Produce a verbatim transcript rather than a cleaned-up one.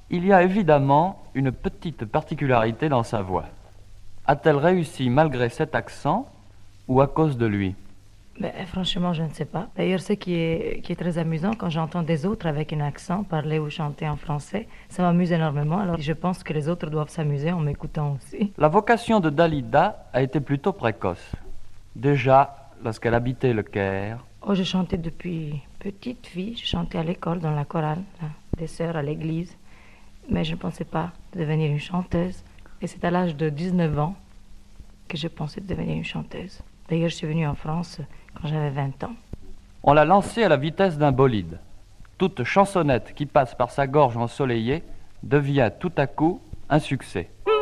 Il y a évidemment une petite particularité dans sa voix. A-t-elle réussi malgré cet accent ou à cause de lui? Ben, franchement, je ne sais pas. D'ailleurs, ce qui est, qui est très amusant, quand j'entends des autres avec un accent parler ou chanter en français, ça m'amuse énormément. Alors, je pense que les autres doivent s'amuser en m'écoutant aussi. La vocation de Dalida a été plutôt précoce. Déjà, lorsqu'elle habitait le Caire, Oh, je chantais depuis petite fille. Je chantais à l'école, dans la chorale, là, des sœurs à l'église. Mais je ne pensais pas devenir une chanteuse. Et c'est à l'âge de dix-neuf ans que je pensais devenir une chanteuse. D'ailleurs, je suis venue en France quand j'avais vingt ans. on l'a lancée à la vitesse d'un bolide. Toute chansonnette qui passe par sa gorge ensoleillée devient tout à coup un succès.